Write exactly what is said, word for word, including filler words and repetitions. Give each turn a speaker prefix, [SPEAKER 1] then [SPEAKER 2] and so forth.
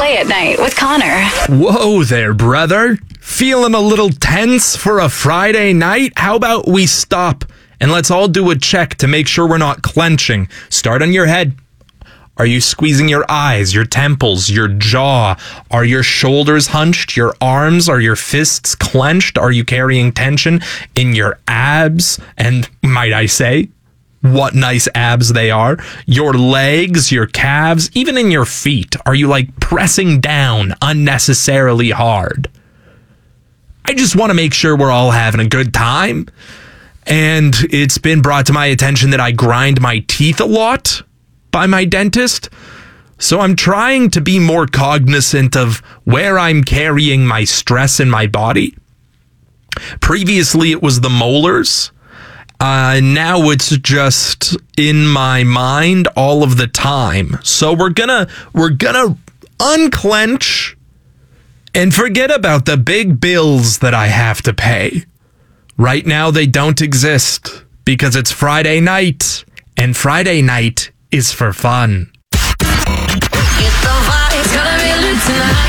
[SPEAKER 1] Play at Night with Connor.
[SPEAKER 2] Whoa there, brother. Feeling a little tense for a Friday night? How about we stop and let's all do a check to make sure we're not clenching. Start on your head. Are you squeezing your eyes, your temples, your jaw? Are your shoulders hunched? Your arms? Are your fists clenched? Are you carrying tension in your abs? And might I say, what nice abs they are. Your legs, your calves, even in your feet. Are you like pressing down unnecessarily hard? I just want to make sure we're all having a good time. And it's been brought to my attention that I grind my teeth a lot by my dentist. So I'm trying to be more cognizant of where I'm carrying my stress in my body. Previously, it was the molars. Uh, now it's just in my mind all of the time. So we're gonna we're gonna unclench and forget about the big bills that I have to pay. Right now they don't exist because it's Friday night, and Friday night is for fun.
[SPEAKER 3] Get the vibe, it's gonna be lit tonight.